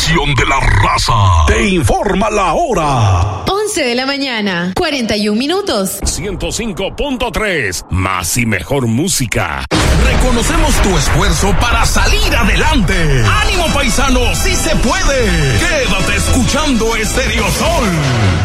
estación de la raza. Te informa la hora. 11 de la mañana, 41 minutos. 105.3, más y mejor música. Reconocemos tu esfuerzo para salir adelante. ¡Ánimo, paisano! ¡Sí se puede! Quédate escuchando Estéreo Sol.